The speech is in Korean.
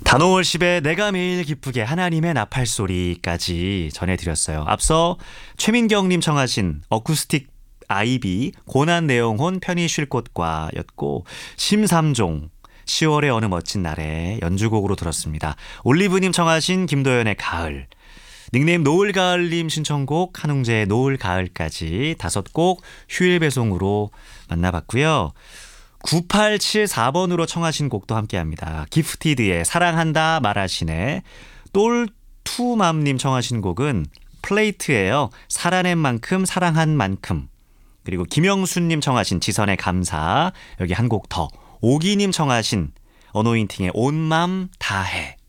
단오월 10에 내가 매일 기쁘게 하나님의 나팔소리까지 전해드렸어요. 앞서 최민경님 청하신 어쿠스틱 아이비 고난 내영혼 편히 쉴 곳과였고, 심삼종 10월의 어느 멋진 날에 연주곡으로 들었습니다. 올리브님 청하신 김도연의 가을, 닉네임 노을가을님 신청곡 한웅재의 노을가을까지 5곡 휴일 배송으로 만나봤고요. 9874번으로 청하신 곡도 함께합니다. 기프티드의 사랑한다 말하시네. 똘투맘님 청하신 곡은 플레이트예요. 살아낸 만큼 사랑한 만큼. 그리고 김영수님 청하신 지선의 감사, 여기 한 곡 더. 오기님 청하신 어노인팅의 온 맘 다해.